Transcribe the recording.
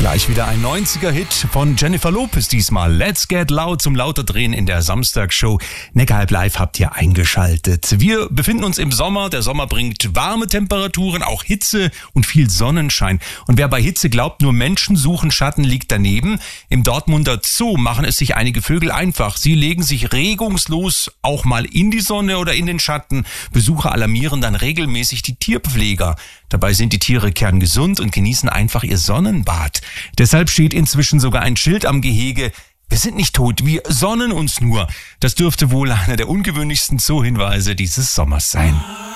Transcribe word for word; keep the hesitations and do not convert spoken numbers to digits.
Gleich wieder ein neunziger-Hit von Jennifer Lopez diesmal. Let's Get Loud zum Lauterdrehen in der Samstagsshow. Neckarhalb Live habt ihr eingeschaltet. Wir befinden uns im Sommer. Der Sommer bringt warme Temperaturen, auch Hitze und viel Sonnenschein. Und wer bei Hitze glaubt, nur Menschen suchen Schatten, liegt daneben. Im Dortmunder Zoo machen es sich einige Vögel einfach. Sie legen sich regungslos auch mal in die Sonne oder in den Schatten. Besucher alarmieren dann regelmäßig die Tierpfleger. Dabei sind die Tiere kerngesund und genießen einfach ihr Sonnenbad. Deshalb steht inzwischen sogar ein Schild am Gehege: Wir sind nicht tot, wir sonnen uns nur. Das dürfte wohl einer der ungewöhnlichsten Zoo-Hinweise dieses Sommers sein.